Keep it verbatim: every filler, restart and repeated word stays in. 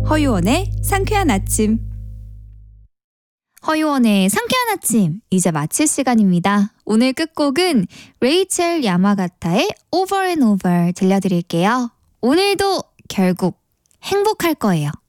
허유원의 상쾌한 아침. 허유원의 상쾌한 아침, 이제 마칠 시간입니다. 오늘 끝곡은 레이첼 야마가타의 Over and Over 들려드릴게요. 오늘도 결국 행복할 거예요.